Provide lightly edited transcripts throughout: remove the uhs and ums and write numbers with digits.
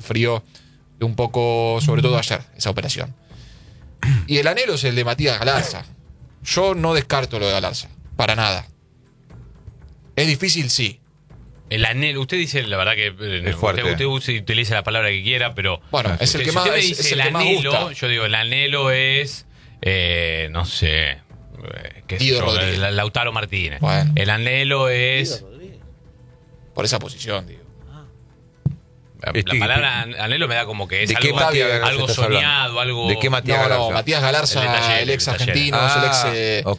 enfrió un poco, sobre todo ayer, esa operación. Y el anhelo es el de Matías Galarza. Yo no descarto lo de Galarza, para nada. Es difícil, sí. El anhelo, usted dice, la verdad que Es fuerte. usted utiliza la palabra que quiera, pero Bueno, es el que más, si usted me es dice el el que más anhelo, gusta. yo digo, el anhelo es, no sé, qué sé Guido yo, Rodríguez. Lautaro Martínez. Bueno. El anhelo es, Por esa posición, digo. la palabra anhelo me da como que es ¿De qué algo, Matías Galarza algo estás hablando? soñado, algo... ¿De qué Matías Galarza? Matías El de Galarza, Talleres, el ex el de Talleres. argentino, el ex Ok.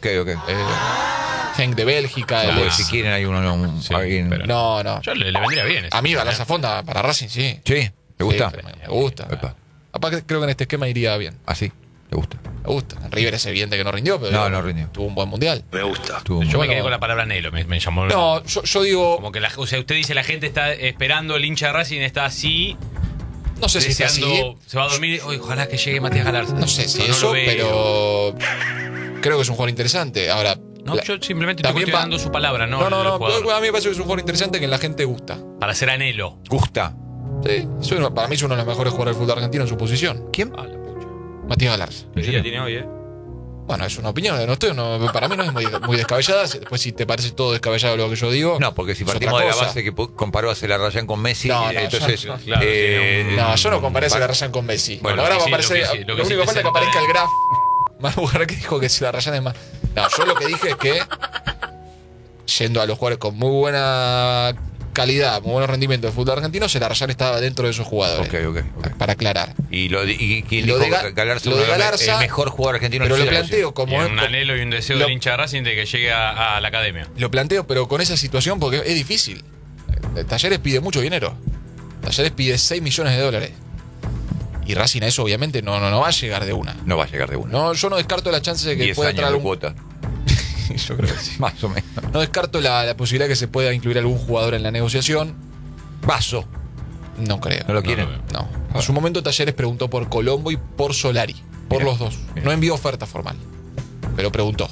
Genk de Bélgica. Claro. el Si ex- quieren hay uno Sí, alguien. pero- No. Yo le vendría bien eso. A mí Galarza Fonda para Racing, sí. Sí, ¿te gusta? Sí, me gusta. Epa. Aparte, creo que en este esquema iría bien. Así, ¿te gusta? Me gusta. En River es evidente que no rindió, pero No rindió. tuvo un buen mundial. Estuvo Yo muy- me quedé con la palabra anhelo, me llamó. No, yo digo, Como que o sea, usted dice la gente está esperando, el hincha de Racing está así, no sé si está así. deseando, se va a dormir, "Uy, ojalá que llegue Matías Galarza". No sé si No lo eso, veo. pero creo que es un jugador interesante. Ahora, No, yo simplemente estoy también cuestionando su palabra, ¿no? No, el jugador. pero a mí me parece que es un jugador interesante que la gente gusta. Para hacer anhelo. Gusta. Sí, para mí es uno de los mejores jugadores del fútbol argentino en su posición. ¿Quién? Ah, la pucha. Matías Galarza. ¿Qué día tiene hoy, Bueno, es una opinión. Para mí no es muy descabellada. Después, si te parece todo descabellado lo que yo digo. No, porque si es partimos otra de la cosa. base que comparó a Celarrayán con Messi, No, entonces. yo- claro, tiene No, yo no comparé a Celarrayán con Messi. Bueno, Ahora va a sí, aparecer. lo que sí, Lo lo que único sí que falta es que presenta aparezca es- el graf. Manu Bujará que dijo que Celarayán es más. No, yo lo que dije es que. Yendo a los jugadores con muy buena calidad, muy buenos rendimientos de fútbol argentino, Celarayán estaba dentro de esos jugadores. Ok. Para aclarar. Y quién Lo dijo de Galarza, lo de uno de los Galarza- el mejor jugador argentino Pero en lo la planteo Y como un anhelo y un deseo lo- del hincha de Racing de que llegue a la academia. Lo planteo, pero con esa situación porque es difícil. Talleres pide mucho dinero. Talleres pide $6 millones. Y Racing a eso obviamente no va a llegar de una. No va a llegar de uno. No, yo no descarto la chance de que 10 pueda años entrar de algún. cuota. Yo creo que sí. Más o menos. No descarto la posibilidad de que se pueda incluir algún jugador en la negociación. Vaso. No creo. ¿No lo No quieren? lo veo. No. En su momento Talleres preguntó por Colombo y por Solari. Por Mirá, los dos. mirá. No envió oferta formal. Pero preguntó.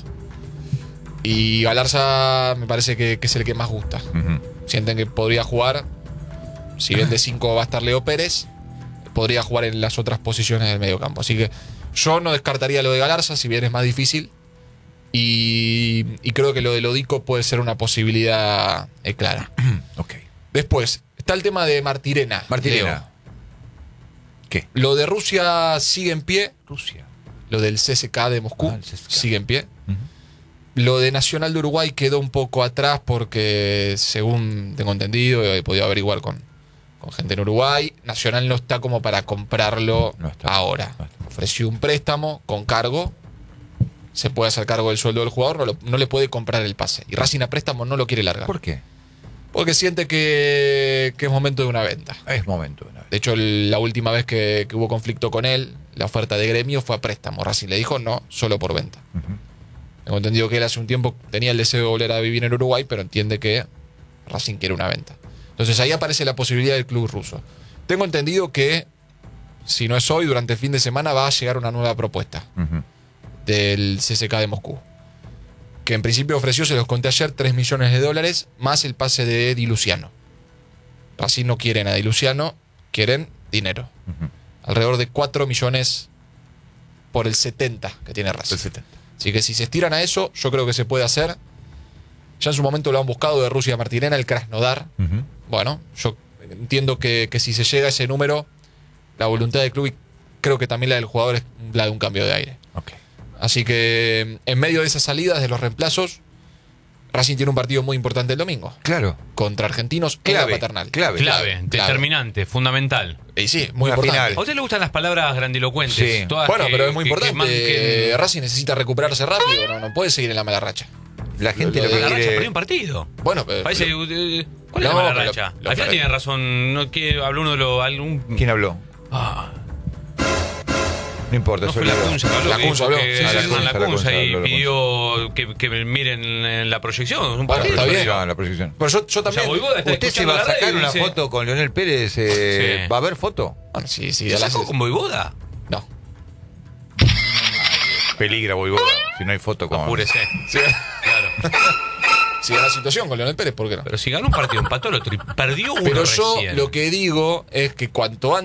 Y Galarza me parece que es el que más gusta. Ujú. Sienten que podría jugar. Si bien de 5 va a estar Leo Pérez, podría jugar en las otras posiciones del mediocampo. Así que yo no descartaría lo de Galarza, si bien es más difícil. Y creo que lo de Lodico puede ser una posibilidad clara. Ok. Después, está el tema de Martirena. Martirena. Leo. ¿Qué? Lo de Rusia sigue en pie. Rusia. Lo del CSKA de Moscú El CSKA. sigue en pie. Ujú. Lo de Nacional de Uruguay quedó un poco atrás porque, según tengo entendido, he podido averiguar con gente en Uruguay, Nacional no está como para comprarlo No está. ahora. No está. Ofreció un préstamo con cargo. Se puede hacer cargo del sueldo del jugador, no le puede comprar el pase. Y Racing a préstamo no lo quiere largar. ¿Por qué? Porque siente que es momento de una venta. Es momento de una vez. De hecho, la última vez que hubo conflicto con él, la oferta de Gremio fue a préstamo. Racing le dijo no, solo por venta. Ujú. Tengo entendido que él hace un tiempo tenía el deseo de volver a vivir en Uruguay, pero entiende que Racing quiere una venta. Entonces ahí aparece la posibilidad del club ruso. Tengo entendido que, si no es hoy, durante el fin de semana va a llegar una nueva propuesta Ujú. del CSKA de Moscú. Que en principio ofreció, se los conté ayer, $3 millones más el pase de Di Luciano. Racing no quieren a Di Luciano, quieren dinero. Ujú. Alrededor de 4 millones por el 70 que tiene Racing. El 70. Así que si se estiran a eso, yo creo que se puede hacer. Ya en su momento lo han buscado de Rusia Martirena, el Krasnodar. Ujú. Bueno, yo entiendo que si se llega a ese número, la voluntad del club y creo que también la del jugador es la de un cambio de aire. Ok. Así que en medio de esas salidas, de los reemplazos, Racing tiene un partido muy importante el domingo. Claro. Contra Argentinos en la Paternal. Clave. Clave, determinante, fundamental. Y sí, muy Una importante. final. ¿A usted le gustan las palabras grandilocuentes? Sí. Todas Bueno, que- pero es muy que importante. manquen- Racing necesita recuperarse rápido, no puede seguir en la mala racha. La gente Lo lo de que La racha quiere. perdió un partido. Bueno, Parece, ¿cuál es No, la mala pero racha? lo Al final perdió. tiene razón. No quiere, habló uno de los. ¿Quién habló? No importa. No yo fue le- la Cunza que habló. La que Cunza dijo habló. que- Sí, sí, sí, la la Cunza y Cunza, pidió que miren en la proyección. Un Bueno, partido. está bien. Ah, la proyección. Pero yo O sea, también. Boivoda está ¿Usted se escuchando va a la radio sacar y una dice- foto con Leonel Pérez? Sí. ¿Va a haber foto? Bueno, sí, ¿Se ya la sacó con Boivoda? No. Peligra, Boivoda. Si no hay foto con. Apúrese. Sí, Claro. sí, la situación con Leonel Pérez, ¿por qué no? Pero si ganó un partido, empató el otro y perdió uno Pero yo recién. lo que digo es que cuanto antes